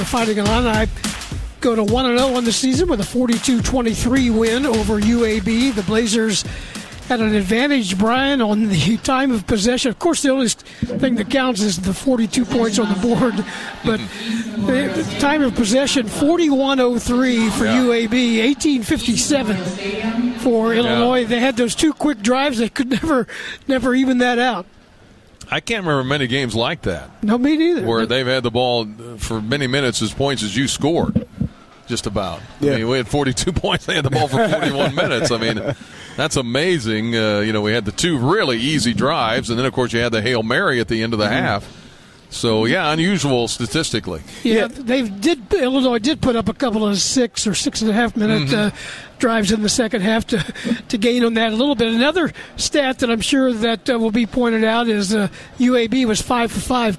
Fighting Illini go to 1-0 on the season with a 42-23 win over UAB. The Blazers had an advantage, Brian, on the time of possession. Of course, the only thing that counts is the 42 points on the board. But the time of possession, 41:03 for UAB, 18:57 for Illinois. They had those two quick drives. They could never even that out. I can't remember many games like that. No, me neither. Where they've had the ball for many minutes as points as you scored, just about. Yeah. I mean, we had 42 points. They had the ball for 41 minutes. I mean, that's amazing. We had the two really easy drives, and then, of course, you had the Hail Mary at the end of the half. So, unusual statistically. Yeah, Illinois did put up a couple of 6 or 6.5 minute drives in the second half to gain on that a little bit. Another stat that I'm sure that will be pointed out is UAB was 5 for 5